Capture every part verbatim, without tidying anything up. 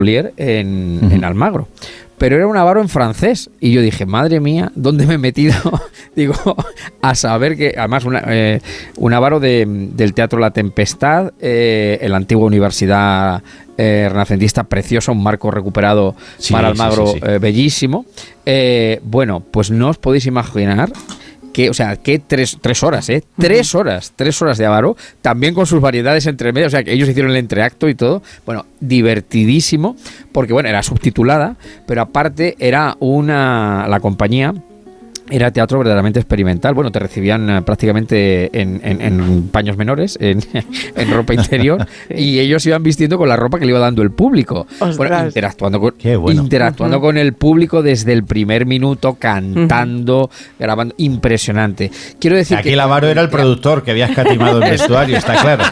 en, uh-huh. en Almagro. Pero era un avaro en francés. Y yo dije, madre mía, ¿dónde me he metido? Digo, a saber que... Además, una, eh, un avaro de, del Teatro La Tempestad, eh, en la antigua universidad eh, renacentista, preciosa, un marco recuperado sí, para Almagro, sí, sí, sí. Eh, bellísimo. Eh, bueno, pues no os podéis imaginar... Que, o sea, que tres, tres horas, ¿eh? Tres horas, tres horas de avaro, también con sus variedades entre medio, o sea, que ellos hicieron el entreacto y todo. Bueno, divertidísimo, porque, bueno, era subtitulada, pero aparte era una... La compañía... Era teatro verdaderamente experimental. Bueno, te recibían uh, prácticamente en, en, en paños menores, en, en ropa interior, y ellos iban vistiendo con la ropa que le iba dando el público. Bueno, interactuando con, bueno. interactuando uh-huh. con el público desde el primer minuto, cantando, uh-huh. grabando. Impresionante. Quiero decir Aquí que... el avaro era el productor que había escatimado el vestuario, está claro.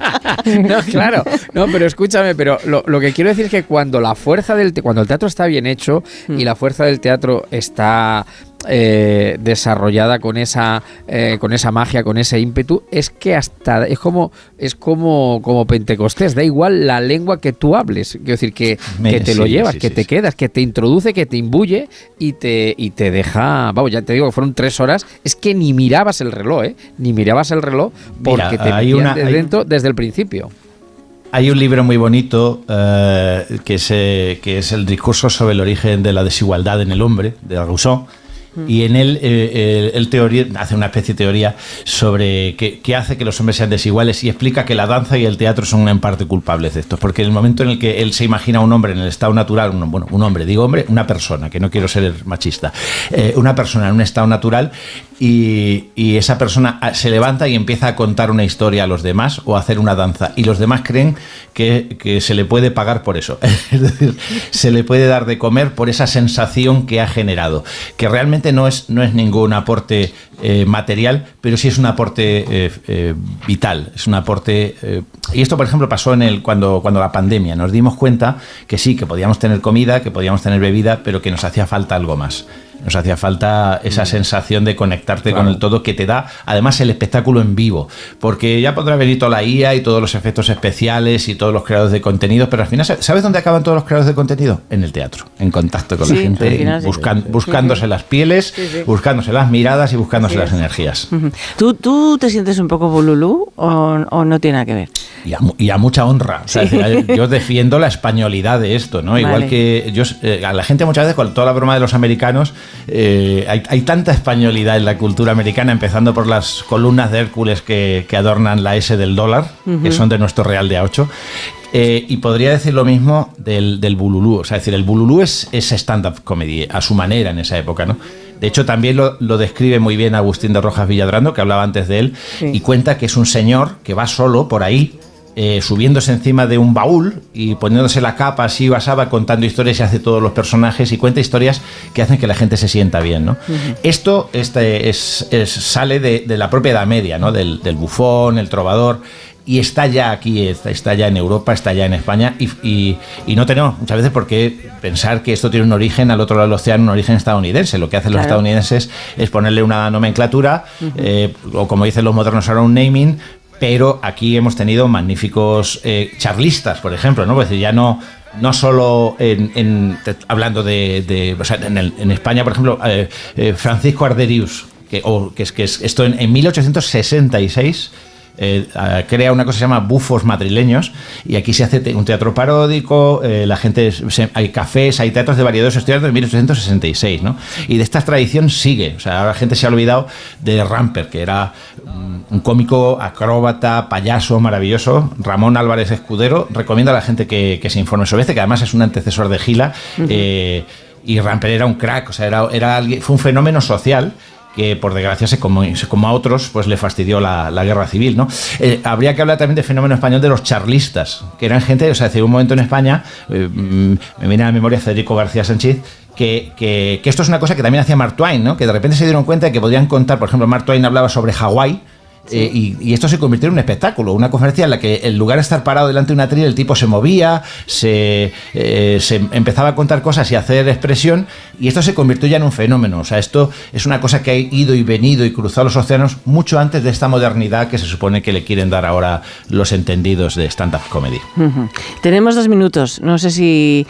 No, claro. No, pero escúchame, pero lo, lo que quiero decir es que cuando la fuerza del te- cuando el teatro está bien hecho uh-huh. y la fuerza del teatro está... Eh, desarrollada con esa eh, con esa magia, con ese ímpetu, es que hasta es como es como como Pentecostés, da igual la lengua que tú hables, quiero decir que, Me, que te sí, lo llevas, sí, que sí, te sí. quedas, que te introduce, que te imbuye y te y te deja, vamos, ya te digo que fueron tres horas, es que ni mirabas el reloj, ¿eh? Ni mirabas el reloj porque Mira, te metían una, de dentro hay... desde el principio. Hay un libro muy bonito uh, que, es, eh, que es el discurso sobre el origen de la desigualdad en el hombre, de Rousseau. Y en él, eh, él teoría, hace una especie de teoría sobre qué, qué hace que los hombres sean desiguales y explica que la danza y el teatro son en parte culpables de esto, porque en el momento en el que él se imagina a un hombre en el estado natural, un, bueno, un hombre, digo hombre, una persona, que no quiero ser machista, eh, una persona en un estado natural y, y esa persona se levanta y empieza a contar una historia a los demás o a hacer una danza y los demás creen que, que se le puede pagar por eso, es decir, se le puede dar de comer por esa sensación que ha generado, que realmente no es, no es ningún aporte eh, material, pero sí es un aporte eh, eh, vital, es un aporte... Eh, y esto, por ejemplo, pasó en el cuando, cuando la pandemia. Nos dimos cuenta que sí, que podíamos tener comida, que podíamos tener bebida, pero que nos hacía falta algo más. Nos hacía falta esa sensación de conectarte claro. con el todo que te da, además, el espectáculo en vivo. Porque ya podrá venir toda la I A y todos los efectos especiales y todos los creadores de contenido, pero al final, ¿sabes dónde acaban todos los creadores de contenido? En el teatro, en contacto con sí, la gente, final, buscan, sí, sí. buscándose sí, sí. las pieles, sí, sí. buscándose las miradas y buscándose sí, las sí. energías. Uh-huh. ¿Tú, ¿Tú te sientes un poco bululú o, o no tiene nada que ver? Y a, y a mucha honra. Sí. O sea, yo defiendo la españolidad de esto, ¿no? Vale. Igual que yo, eh, a la gente muchas veces, con toda la broma de los americanos, eh, hay, hay tanta españolidad en la cultura americana, empezando por las columnas de Hércules que, que adornan la S del dólar, uh-huh. que son de nuestro real de A ocho. Eh, y podría decir lo mismo del, del bululú. O sea, es decir, el bululú es, es stand-up comedy a su manera en esa época, ¿no? De hecho, también lo, lo describe muy bien Agustín de Rojas Villadrando, que hablaba antes de él, sí. y cuenta que es un señor que va solo por ahí, Eh, subiéndose encima de un baúl y poniéndose la capa así basaba, contando historias y hace todos los personajes y cuenta historias que hacen que la gente se sienta bien, ¿no? Uh-huh. Esto este es, es, sale de, de la propia Edad Media, ¿no? Del, del bufón, el trovador, y está ya aquí, está, está ya en Europa, está ya en España y, y, y no tenemos muchas veces por qué pensar que esto tiene un origen al otro lado del océano, un origen estadounidense. Lo que hacen los claro. estadounidenses es ponerle una nomenclatura, uh-huh. eh, o como dicen los modernos ahora, un naming. Pero aquí hemos tenido magníficos eh, charlistas, por ejemplo, ¿no? Pues ya no, no solo en, en, hablando de, de o sea, en, el, en España, por ejemplo, eh, eh, Francisco Arderius, que, o, que es que es, esto en, en mil ochocientos sesenta y seis eh, crea una cosa que se llama Bufos Madrileños, y aquí se hace un teatro paródico, eh, la gente se, hay cafés, hay teatros de variedades, estoy hablando de mil ochocientos sesenta y seis, ¿no? Y de esta tradición sigue, o sea, ahora la gente se ha olvidado de Ramper, que era um, un cómico, acróbata, payaso maravilloso, Ramón Álvarez Escudero. Recomiendo a la gente que, que se informe sobre este, que además es un antecesor de Gila, uh-huh. eh, y Ramper era un crack, o sea, era, era alguien, fue un fenómeno social que por desgracia se como, como a otros pues le fastidió la, la guerra civil, ¿no? Eh, habría que hablar también del fenómeno español de los charlistas, que eran gente, o sea, hace un momento en España, eh, me viene a la memoria Federico García Sánchez, que, que, que esto es una cosa que también hacía Mark Twain, ¿no? Que de repente se dieron cuenta de que podían contar, por ejemplo, Mark Twain hablaba sobre Hawái, Sí. Eh, y, y esto se convirtió en un espectáculo, una conferencia en la que en lugar de estar parado delante de una tril, el tipo se movía, se, eh, se empezaba a contar cosas y a hacer expresión, y esto se convirtió ya en un fenómeno. O sea, esto es una cosa que ha ido y venido y cruzado los océanos mucho antes de esta modernidad que se supone que le quieren dar ahora los entendidos de stand-up comedy. Uh-huh. Tenemos dos minutos. No sé si